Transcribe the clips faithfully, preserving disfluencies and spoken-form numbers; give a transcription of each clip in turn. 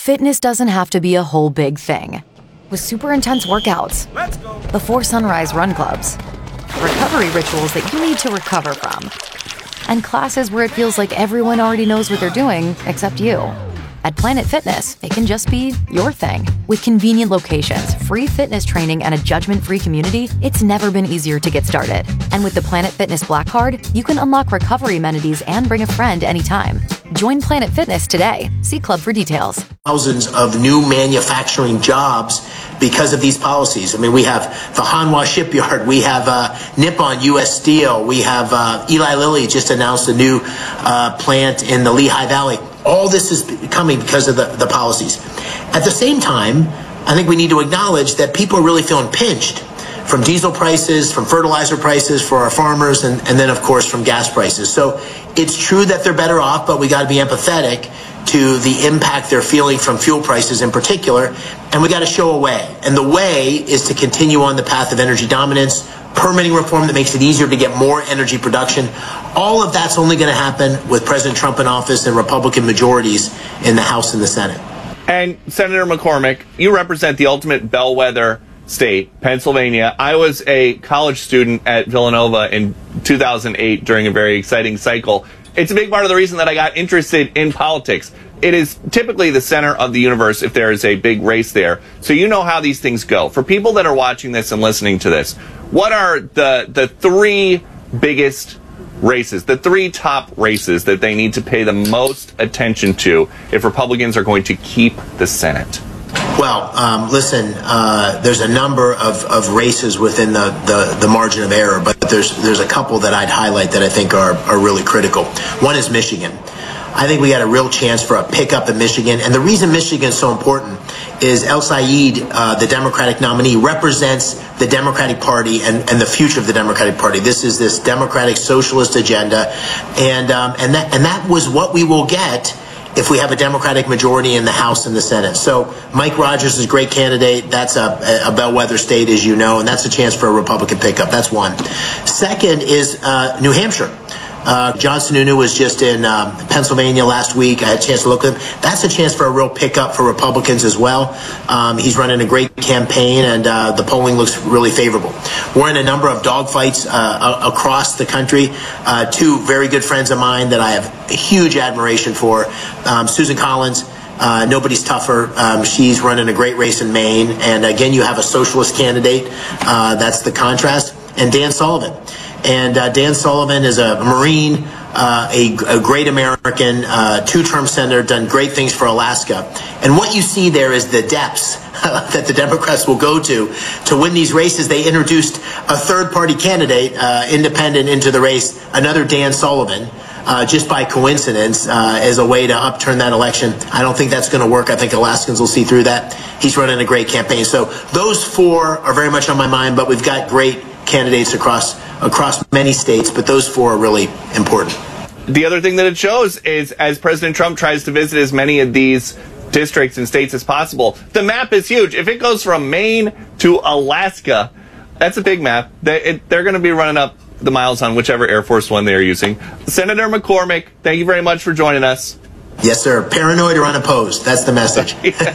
Fitness doesn't have to be a whole big thing. With super intense workouts, Let's go. before sunrise run clubs, recovery rituals that you need to recover from, and classes where it feels like everyone already knows what they're doing except you. At Planet Fitness, it can just be your thing. With convenient locations, free fitness training, and a judgment-free community, it's never been easier to get started. And with the Planet Fitness Black Card, you can unlock recovery amenities and bring a friend anytime. Join Planet Fitness today. See Club for details. Thousands of new manufacturing jobs because of these policies. I mean, we have the Hanwha Shipyard, we have uh, Nippon U S Steel, we have uh, Eli Lilly just announced a new uh, plant in the Lehigh Valley. All this is coming because of the, the policies. At the same time, I think we need to acknowledge that people are really feeling pinched from diesel prices, from fertilizer prices for our farmers, and, and then, of course, from gas prices. So it's true that they're better off, but we got to be empathetic to the impact they're feeling from fuel prices in particular, and we got to show a way. And the way is to continue on the path of energy dominance, permitting reform that makes it easier to get more energy production. All of that's only going to happen with President Trump in office and Republican majorities in the House and the Senate. And Senator McCormick, you represent the ultimate bellwether state, Pennsylvania. I was a college student at Villanova in two thousand eight during a very exciting cycle. It's a big part of the reason that I got interested in politics. It is typically the center of the universe if there is a big race there. So you know how these things go. For people that are watching this and listening to this, what are the the three biggest races, the three top races that they need to pay the most attention to if Republicans are going to keep the Senate? Well, um, listen, uh, there's a number of, of races within the, the, the margin of error, but there's there's a couple that I'd highlight that I think are, are really critical. One is Michigan. I think we got a real chance for a pickup in Michigan. And the reason Michigan is so important is El Sayed, uh, the Democratic nominee, represents the Democratic Party and, and the future of the Democratic Party. This is this democratic socialist agenda. And, um, and, that, and that was what we will get if we have a Democratic majority in the House and the Senate. So Mike Rogers is a great candidate. That's a, a bellwether state, as you know, and that's a chance for a Republican pickup. That's one. Second is uh, New Hampshire. Uh, John Sununu was just in um, Pennsylvania last week. I had a chance to look at him. That's a chance for a real pickup for Republicans as well. Um, he's running a great campaign, and uh, the polling looks really favorable. We're in a number of dogfights uh, across the country. Uh, two very good friends of mine that I have huge admiration for. Um, Susan Collins. Uh, nobody's tougher. Um, she's running a great race in Maine. And again, you have a socialist candidate. Uh, that's the contrast. And Dan Sullivan. And uh, Dan Sullivan is a Marine, uh, a, a great American, uh, two-term senator, done great things for Alaska. And what you see there is the depths that the Democrats will go to to win these races. They introduced a third-party candidate, uh, independent, into the race, another Dan Sullivan. Uh, just by coincidence, uh, as a way to upturn that election. I don't think that's going to work. I think Alaskans will see through that. He's running a great campaign. So those four are very much on my mind, but we've got great candidates across across many states, but those four are really important. The other thing that it shows is as President Trump tries to visit as many of these districts and states as possible, the map is huge. If it goes from Maine to Alaska, that's a big map. They, it, they're going to be running up the miles on whichever Air Force One they are using. Senator McCormick, thank you very much for joining us. Yes, sir. Paranoid or unopposed. That's the message.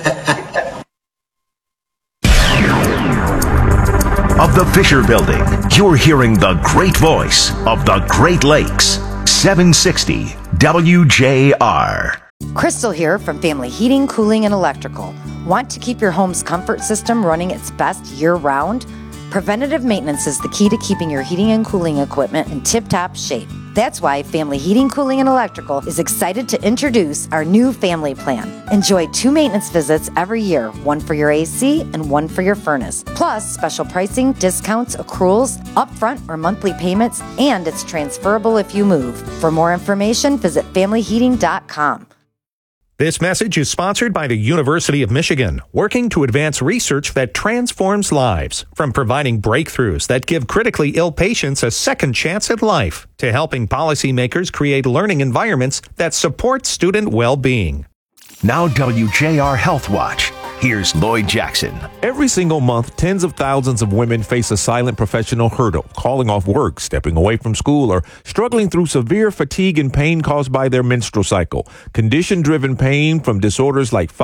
Of the Fisher Building, you're hearing the great voice of the Great Lakes. seven sixty W J R. Crystal here from Family Heating, Cooling, and Electrical. Want to keep your home's comfort system running its best year-round? Preventative maintenance is the key to keeping your heating and cooling equipment in tip-top shape. That's why Family Heating, Cooling, and Electrical is excited to introduce our new family plan. Enjoy two maintenance visits every year, one for your A C and one for your furnace. Plus, special pricing, discounts, accruals, upfront or monthly payments, and it's transferable if you move. For more information, visit family heating dot com. This message is sponsored by the University of Michigan, working to advance research that transforms lives, from providing breakthroughs that give critically ill patients a second chance at life, to helping policymakers create learning environments that support student well-being. Now W J R Health Watch. Here's Lloyd Jackson. Every single month, tens of thousands of women face a silent professional hurdle, calling off work, stepping away from school, or struggling through severe fatigue and pain caused by their menstrual cycle. Condition-driven pain from disorders like